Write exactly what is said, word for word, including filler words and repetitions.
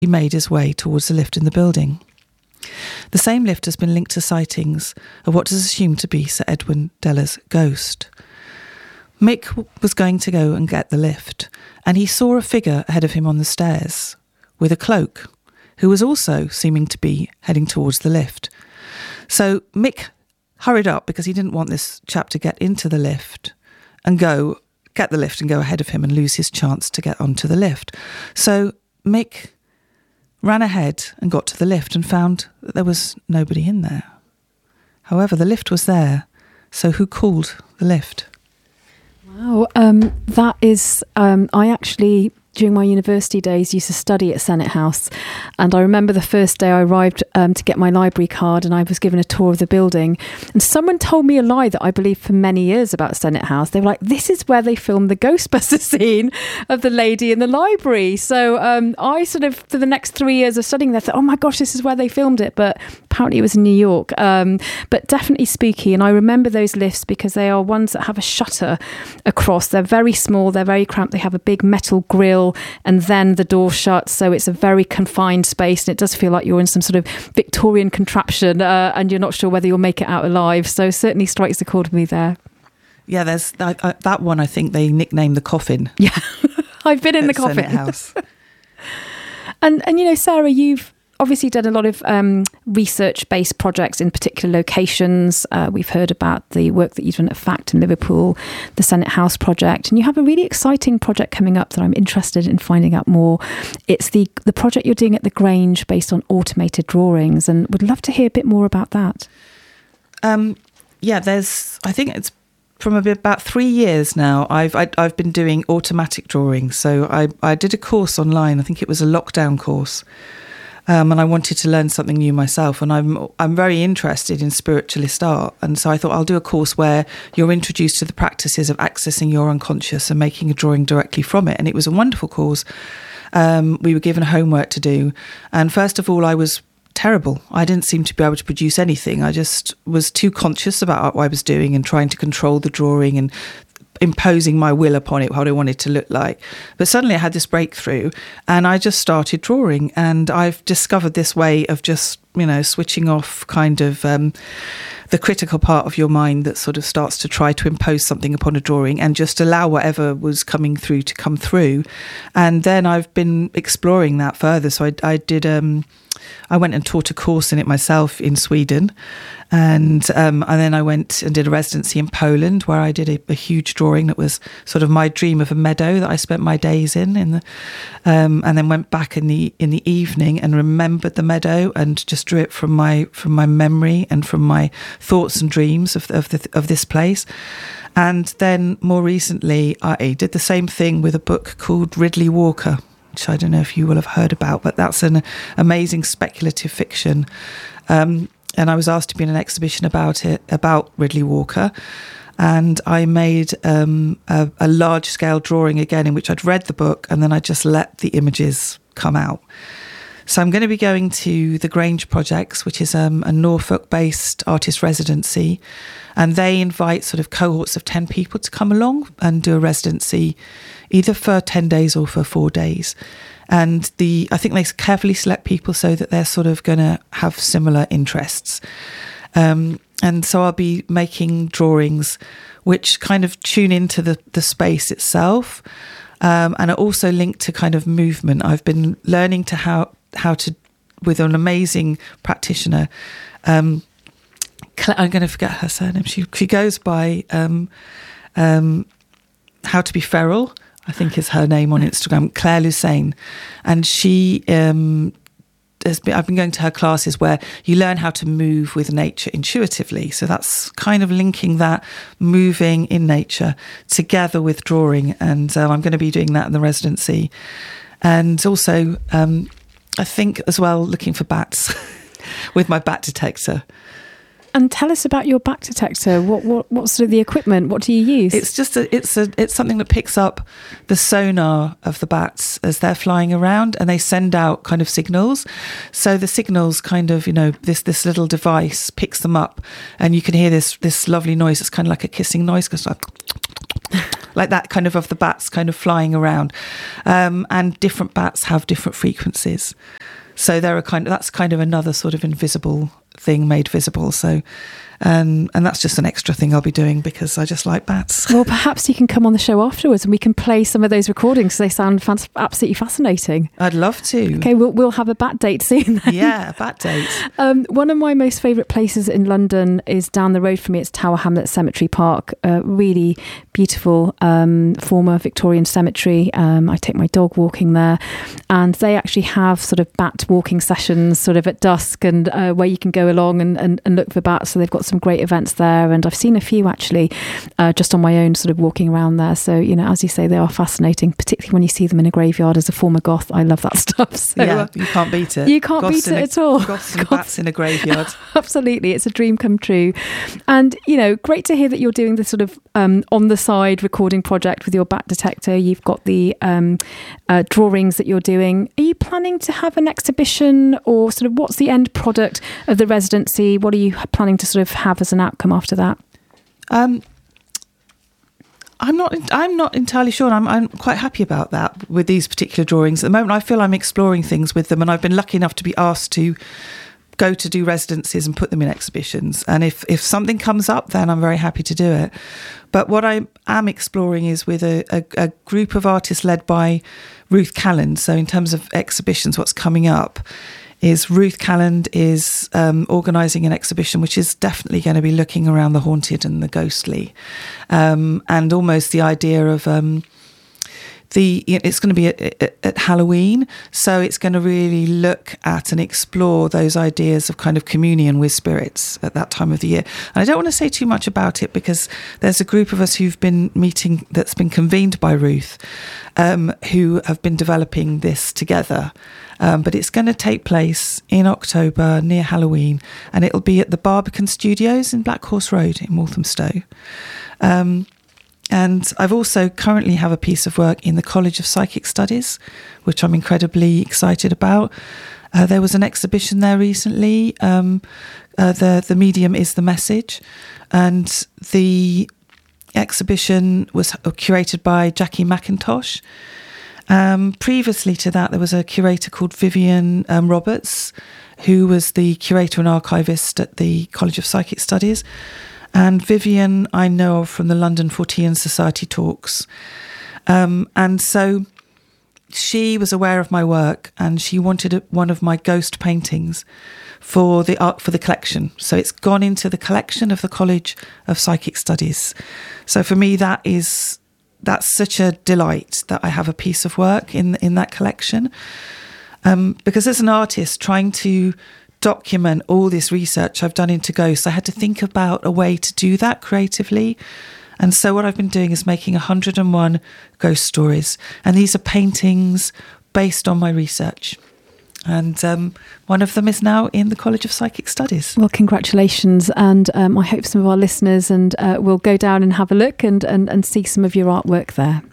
he made his way towards the lift in the building. The same lift has been linked to sightings of what is assumed to be Sir Edwin Della's ghost. Mick was going to go and get the lift, and he saw a figure ahead of him on the stairs with a cloak, who was also seeming to be heading towards the lift. So Mick hurried up because he didn't want this chap to get into the lift and go get the lift and go ahead of him and lose his chance to get onto the lift. So Mick ran ahead and got to the lift and found that there was nobody in there. However, the lift was there, so who called the lift? Wow, um, that is, um, I actually, during my university days, used to study at Senate House. And I remember the first day I arrived um, to get my library card, and I was given a tour of the building. And someone told me a lie that I believed for many years about Senate House. They were like, this is where they filmed the Ghostbuster scene of the lady in the library. So um, I sort of, for the next three years of studying there, thought, oh my gosh, this is where they filmed it. But apparently it was in New York. Um, but definitely spooky. And I remember those lifts because they are ones that have a shutter across. They're very small. They're very cramped. They have a big metal grille, and then the door shuts, so it's a very confined space, and it does feel like you're in some sort of Victorian contraption, uh, and you're not sure whether you'll make it out alive. So certainly strikes a chord with me there. Yeah, there's that, uh, that one. I think they nicknamed the coffin. Yeah, I've been in the coffin. Senate House. and and you know, Sarah, you've obviously done a lot of um, research-based projects in particular locations. Uh, we've heard about the work that you've done at FACT in Liverpool, the Senate House project, and you have a really exciting project coming up that I'm interested in finding out more. It's the the project you're doing at the Grange based on automated drawings, and would love to hear a bit more about that. Um, yeah, there's. I think it's from about three years now. I've I, I've been doing automatic drawing. So I I did a course online. I think it was a lockdown course. Um, and I wanted to learn something new myself, and I'm I'm very interested in spiritualist art, and so I thought I'll do a course where you're introduced to the practices of accessing your unconscious and making a drawing directly from it. And it was a wonderful course. Um, we were given homework to do, and first of all, I was terrible. I didn't seem to be able to produce anything. I just was too conscious about what I was doing and trying to control the drawing and imposing my will upon it, what I wanted to look like. But suddenly I had this breakthrough, and I just started drawing, and I've discovered this way of just, you know, switching off kind of um, the critical part of your mind that sort of starts to try to impose something upon a drawing and just allow whatever was coming through to come through. And then I've been exploring that further. So I, I did, um, I went and taught a course in it myself in Sweden. And um, and then I went and did a residency in Poland, where I did a, a huge drawing that was sort of my dream of a meadow that I spent my days in. in the, um, and then went back in the in the evening and remembered the meadow and just drew it from my from my memory and from my thoughts and dreams of of, the, of this place. And then more recently, I did the same thing with a book called Ridley Walker, which I don't know if you will have heard about, but that's an amazing speculative fiction. Um, And I was asked to be in an exhibition about it, about Ridley Walker. And I made um, a, a large-scale drawing again, in which I'd read the book and then I just let the images come out. So I'm going to be going to the Grange Projects, which is um, a Norfolk-based artist residency. And they invite sort of cohorts of ten people to come along and do a residency, either for ten days or for four days. And the I think they carefully select people so that they're sort of going to have similar interests. Um, and so I'll be making drawings which kind of tune into the, the space itself, um, and are also linked to kind of movement. I've been learning to how how to, with an amazing practitioner, um, I'm going to forget her surname. She she goes by um, um, How to Be Feral, I think is her name on Instagram, Claire Lucene. And she, um, has been, I've been going to her classes where you learn how to move with nature intuitively. So that's kind of linking that moving in nature together with drawing. And uh, I'm going to be doing that in the residency. And also, um, I think as well, looking for bats with my bat detector. And tell us about your bat detector. What what what's sort of the equipment? What do you use? It's just a, it's a it's something that picks up the sonar of the bats as they're flying around, and they send out kind of signals. So the signals kind of, you know, this this little device picks them up, and you can hear this this lovely noise. It's kind of like a kissing noise, because like, like that kind of of the bats kind of flying around. Um, and different bats have different frequencies. So there are kind of, that's kind of another sort of invisible thing made visible. So, um, and that's just an extra thing I'll be doing because I just like bats. Well, perhaps you can come on the show afterwards and we can play some of those recordings. They sound fant- absolutely fascinating. I'd love to. Okay, we'll we'll have a bat date soon then. Yeah, a bat date. Um, one of my most favourite places in London is down the road from me. It's Tower Hamlets Cemetery Park. A really beautiful um, former Victorian cemetery. Um, I take my dog walking there, and they actually have sort of bat walking sessions sort of at dusk, and uh, where you can go along and, and, and look for bats. So they've got some great events there, and I've seen a few actually uh, just on my own sort of walking around there. So, you know, as you say, they are fascinating, particularly when you see them in a graveyard. As a former goth, I love that stuff. So, yeah, you can't beat it. You can't Goths beat it a, at all. Goths and bats in a graveyard. Absolutely, it's a dream come true. And, you know, great to hear that you're doing this sort of um, on the side recording project with your bat detector. You've got the um, uh, drawings that you're doing. Are you planning to have an exhibition, or sort of what's the end product of the residency? What are you planning to sort of have as an outcome after that? Um, I'm not. I'm not entirely sure. I'm. I'm quite happy about that with these particular drawings. At the moment, I feel I'm exploring things with them, and I've been lucky enough to be asked to go to do residencies and put them in exhibitions. And if if something comes up, then I'm very happy to do it. But what I am exploring is with a, a, a group of artists led by Ruth Calland. So in terms of exhibitions, what's coming up is Ruth Calland is um, organising an exhibition which is definitely going to be looking around the haunted and the ghostly, um, and almost the idea of um, the it's going to be at, at, at Halloween, so it's going to really look at and explore those ideas of kind of communion with spirits at that time of the year. And I don't want to say too much about it because there's a group of us who've been meeting, that's been convened by Ruth, um, who have been developing this together. Um, but it's going to take place in October near Halloween, and it'll be at the Barbican Studios in Black Horse Road in Walthamstow. Um, and I've also currently have a piece of work in the College of Psychic Studies, which I'm incredibly excited about. Uh, there was an exhibition there recently. Um, uh, the the medium is the message, and the exhibition was curated by Jackie McIntosh. Um, previously to that, there was a curator called Vivian um, Roberts, who was the curator and archivist at the College of Psychic Studies. And Vivian I know of from the London Fortean Society talks. Um, and so she was aware of my work, and she wanted one of my ghost paintings for the art for the collection. So it's gone into the collection of the College of Psychic Studies. So for me, that is... that's such a delight that I have a piece of work in in that collection. Um, because as an artist trying to document all this research I've done into ghosts, I had to think about a way to do that creatively. And so what I've been doing is making one hundred and one ghost stories. And these are paintings based on my research. And um, one of them is now in the College of Psychic Studies. Well, congratulations. And um, I hope some of our listeners and uh, will go down and have a look and, and, and see some of your artwork there.